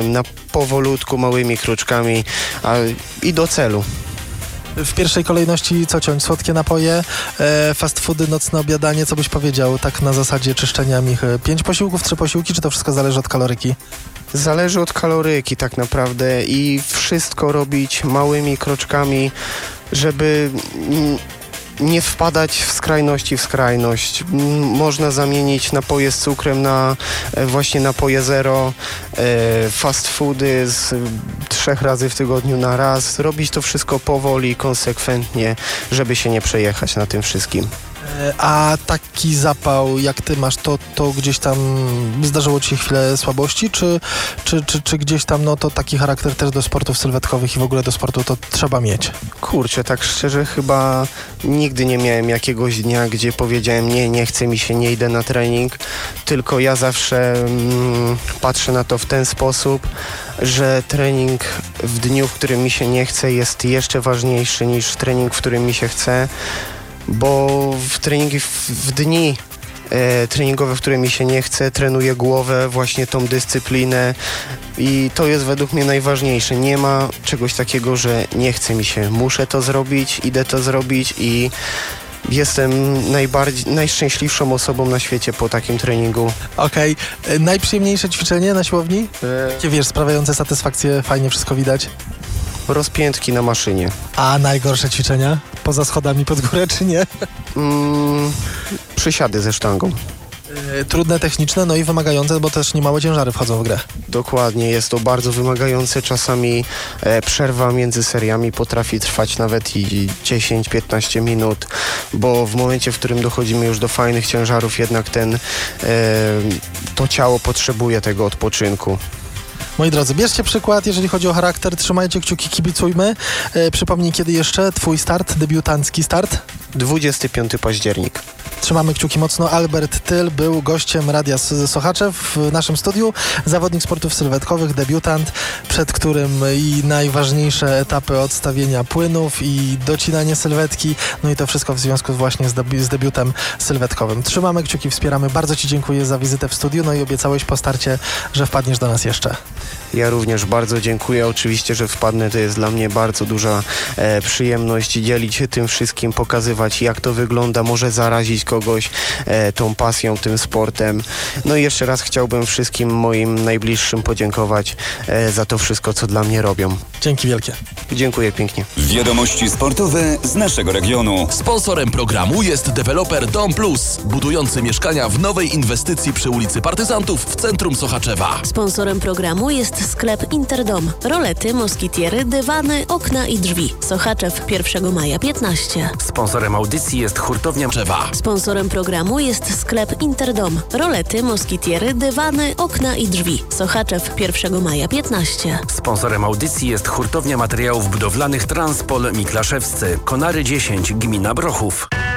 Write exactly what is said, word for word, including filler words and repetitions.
na powolutku, małymi kroczkami a, i do celu. W pierwszej kolejności co ciąć? Słodkie napoje, e, fast foody, nocne obiadanie. Co byś powiedział tak na zasadzie czyszczenia ich? Pięć posiłków, trzy posiłki, czy to wszystko zależy od kaloryki? Zależy od kaloryki tak naprawdę i wszystko robić małymi kroczkami, żeby nie wpadać w skrajności w skrajność. Można zamienić napoje z cukrem na właśnie napoje zero, fast foody z trzech razy w tygodniu na raz. Robić to wszystko powoli, konsekwentnie, żeby się nie przejechać na tym wszystkim. A taki zapał, jak ty masz, to, to gdzieś tam zdarzyło ci się chwilę słabości, czy, czy, czy, czy gdzieś tam, no to taki charakter też do sportów sylwetkowych i w ogóle do sportu to trzeba mieć? Kurczę, tak szczerze chyba nigdy nie miałem jakiegoś dnia, gdzie powiedziałem nie, nie chce mi się, nie idę na trening, tylko ja zawsze mm, patrzę na to w ten sposób, że trening w dniu, w którym mi się nie chce, jest jeszcze ważniejszy niż trening, w którym mi się chce. Bo w treningi, w, w dni e, treningowe, w które mi się nie chce, trenuję głowę, właśnie tą dyscyplinę i to jest według mnie najważniejsze. Nie ma czegoś takiego, że nie chce mi się. Muszę to zrobić, idę to zrobić i jestem najbardziej, najszczęśliwszą osobą na świecie po takim treningu. Okej. Okay. Najprzyjemniejsze ćwiczenie na siłowni? E... Jakie wiesz, sprawiające satysfakcję, fajnie wszystko widać? Rozpiętki na maszynie. A najgorsze ćwiczenia? Poza schodami pod górę, czy nie? Mm, przysiady ze sztangą. Yy, trudne, techniczne, no i wymagające, bo też niemałe ciężary wchodzą w grę. Dokładnie, jest to bardzo wymagające. Czasami e, przerwa między seriami potrafi trwać nawet i dziesięć piętnaście minut, bo w momencie, w którym dochodzimy już do fajnych ciężarów, jednak ten, e, to ciało potrzebuje tego odpoczynku. Moi drodzy, bierzcie przykład, jeżeli chodzi o charakter, trzymajcie kciuki, kibicujmy. E, przypomnij, kiedy jeszcze twój start, debiutancki start? dwudziestego piątego października. Trzymamy kciuki mocno. Albert Tyl był gościem Radia Sochaczew w naszym studiu. Zawodnik sportów sylwetkowych, debiutant, przed którym i najważniejsze etapy odstawienia płynów i docinanie sylwetki. No i to wszystko w związku właśnie z, debi- z debiutem sylwetkowym. Trzymamy kciuki, wspieramy. Bardzo ci dziękuję za wizytę w studiu. No i obiecałeś po starcie, że wpadniesz do nas jeszcze. Ja również bardzo dziękuję. Oczywiście, że wpadnę. To jest dla mnie bardzo duża e, przyjemność dzielić się tym wszystkim, pokazywać, jak to wygląda, może zarazić kogoś e, tą pasją, tym sportem. No i jeszcze raz chciałbym wszystkim moim najbliższym podziękować e, za to wszystko, co dla mnie robią. Dzięki wielkie. Dziękuję pięknie. Wiadomości sportowe z naszego regionu. Sponsorem programu jest deweloper Dom Plus, budujący mieszkania w nowej inwestycji przy ulicy Partyzantów w centrum Sochaczewa. Sponsorem programu jest sklep Interdom. Rolety, moskitiery, dywany, okna i drzwi. Sochaczew pierwszego maja piętnaście. Sponsorem audycji jest hurtownia Drzewa. Sponsorem programu jest sklep Interdom. Rolety, moskitiery, dywany, okna i drzwi. Sochaczew pierwszego maja piętnaście. Sponsorem audycji jest hurtownia materiałów budowlanych Transpol Miklaszewscy. Konary dziesięć, gmina Brochów.